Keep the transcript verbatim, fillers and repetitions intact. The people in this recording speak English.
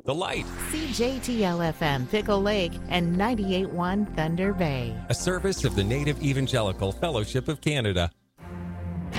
The Light. C J T L F M Pickle Lake and ninety-eight point one Thunder Bay. A service of the Native Evangelical Fellowship of Canada.